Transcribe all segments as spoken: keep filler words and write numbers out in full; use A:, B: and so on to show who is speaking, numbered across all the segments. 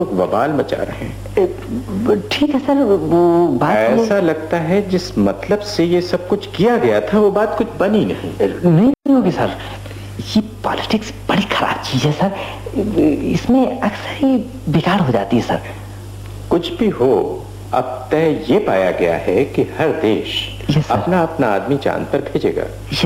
A: बवाल मचा रहे हैं।
B: ठीक है सर, वो बात
A: ऐसा लगता है जिस मतलब से ये सब कुछ किया गया था वो बात कुछ बनी नहीं।
B: नहीं होगी सर, ये पॉलिटिक्स बड़ी खराब चीज है सर, इसमें अक्सर ही बिगाड़ हो जाती है सर।
A: कुछ भी हो, अब तय ये पाया गया है कि हर देश अपना अपना आदमी चांद पर भेजेगा।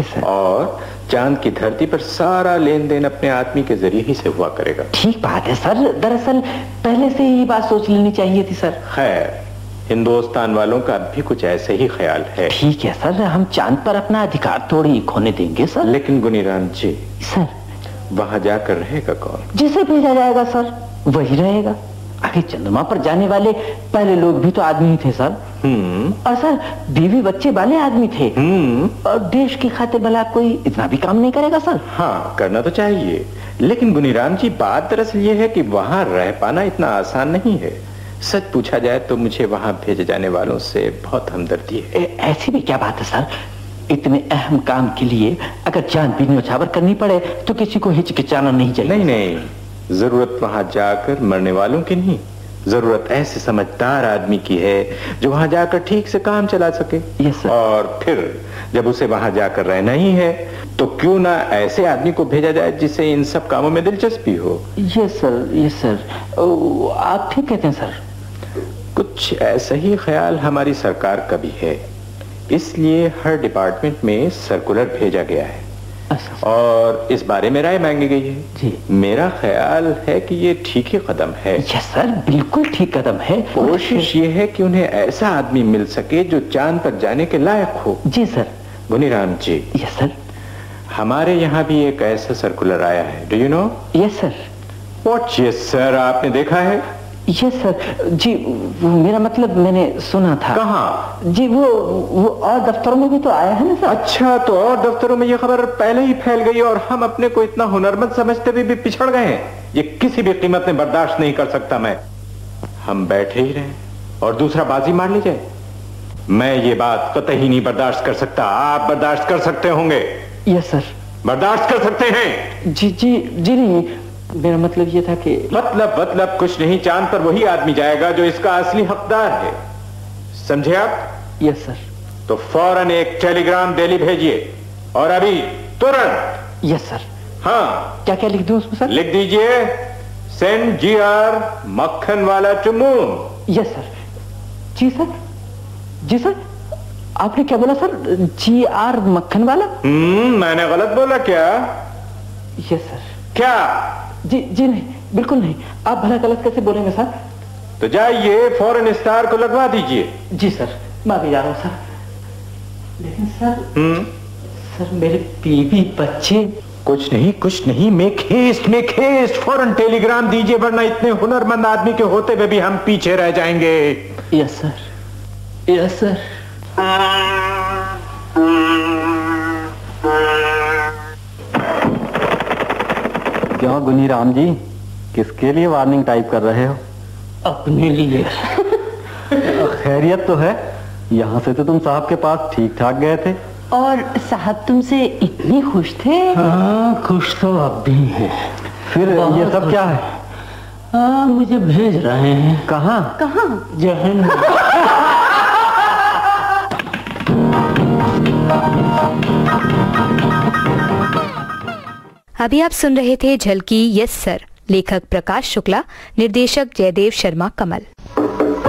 A: और चांद की धरती पर सारा लेन देन अपने आदमी के जरिए ही से हुआ करेगा।
B: ठीक बात है सर, दरअसल पहले से ही बात सोच लेनी चाहिए थी सर।
A: खैर, हिंदुस्तान वालों का भी कुछ ऐसे ही ख्याल है।
B: ठीक है सर, हम चांद पर अपना अधिकार थोड़ी ही खोने देंगे सर।
A: लेकिन गुनीराम जी
B: सर,
A: वहां जाकर रहेगा कौन?
B: जिसे भेजा जाएगा सर वही रहेगा। आखिर चंद्रमा पर जाने वाले पहले लोग भी तो आदमी थे सर।
A: हम्म
B: और सर बीवी बच्चे वाले आदमी थे।
A: हम्म
B: और देश की खातिर भला कोई इतना भी काम नहीं करेगा सर?
A: हाँ, करना तो चाहिए, लेकिन गुनीराम जी बात दरअसल ये है कि वहां रह पाना इतना आसान नहीं है। सच पूछा जाए तो मुझे वहां भेजे जाने वालों से बहुत हमदर्दी है।
B: ए, ऐसी भी क्या बात है सर, इतने अहम काम के लिए अगर जान भी न्यौछावर करनी पड़े तो किसी को हिचकिचाना नहीं चाहिए।
A: नहीं नहीं, जरूरत वहां जाकर मरने वालों की नहीं, जरूरत ऐसे समझदार आदमी की है जो वहां जाकर ठीक से काम चला सके।
B: Yes sir.
A: और फिर जब उसे वहां जाकर रहना ही है तो क्यों ना ऐसे आदमी को भेजा जाए जिसे इन सब कामों में दिलचस्पी हो।
B: यस सर, यस सर, आप ठीक कहते हैं सर।
A: कुछ ऐसा ही ख्याल हमारी सरकार का भी है, इसलिए हर डिपार्टमेंट में सर्कुलर भेजा गया है और इस बारे में राय मांगी गई है।
B: जी।
A: मेरा ख्याल है कि ये ठीक ही कदम है।
B: यस सर, बिल्कुल ठीक कदम है।
A: कोशिश ये है कि उन्हें ऐसा आदमी मिल सके जो चांद पर जाने के लायक हो।
B: जी सर।
A: गुनीराम जी।
B: Yes sir.
A: हमारे यहाँ भी एक ऐसा सर्कुलर आया है, do you know?
B: Yes sir.
A: What? Yes sir, आपने देखा है?
B: यस सर जी, वो मेरा मतलब मैंने सुना था।
A: कहाँ?
B: जी वो वो और दफ्तरों में भी तो आया है ना सर।
A: अच्छा, तो और दफ्तरों में ये खबर पहले ही फैल गई और हम अपने को इतना हुनरमंद समझते हुए भी पिछड़ गए हैं। ये किसी भी कीमत में बर्दाश्त नहीं कर सकता मैं। हम बैठे ही रहे और दूसरा बाजी मार ली जाए, मैं ये बात कतई नहीं बर्दाश्त कर सकता। आप बर्दाश्त कर सकते होंगे?
B: Yes sir.
A: बर्दाश्त कर सकते हैं?
B: जी जी जी नहीं, मेरा मतलब ये था कि
A: मतलब मतलब कुछ नहीं, चांद पर वही आदमी जाएगा जो इसका असली हकदार है, समझे आप?
B: Yes sir.
A: तो फौरन एक टेलीग्राम दिल्ली भेजिए और अभी तुरंत।
B: Yes sir.
A: हाँ,
B: क्या क्या लिख दूं उसमें सर?
A: लिख दीजिए, सेंड जी आर मक्खन वाला चुम्मू।
B: Yes sir. जी सर, जी सर, आपने क्या बोला सर? जी आर मक्खन वाला?
A: हम्म मैंने गलत बोला क्या?
B: Yes sir.
A: क्या?
B: जी जी नहीं, बिल्कुल नहीं, आप भला गलत कैसे बोलेंगे सर?
A: तो जाइए फौरन स्टार को लगवा दीजिए।
B: जी सर, मैं अभी जा रहा हूँ सर। लेकिन सर
A: हम्म
B: सर मेरे बीवी बच्चे।
A: कुछ नहीं कुछ नहीं, मेक हेस्ट मेक हेस्ट, फौरन टेलीग्राम दीजिए वरना इतने हुनरमंद आदमी के होते हुए भी हम पीछे रह जाएंगे।
B: Yes sir, yes sir.
C: क्यों गुनीराम जी, किसके लिए वार्निंग टाइप कर रहे हो?
B: अपने लिए।
C: खैरियत तो है? यहाँ से तो तुम साहब के पास ठीक ठाक गए थे।
D: और साहब तुमसे इतने खुश थे?
B: हाँ, खुश तो अब भी हैं।
C: फिर ये सब क्या है?
B: हाँ, मुझे भेज रहे हैं।
C: कहाँ?
D: कहाँ?
B: जहन्नम।
E: अभी आप सुन रहे थे झलकी यस सर, लेखक प्रकाश शुक्ला, निर्देशक जयदेव शर्मा कमल।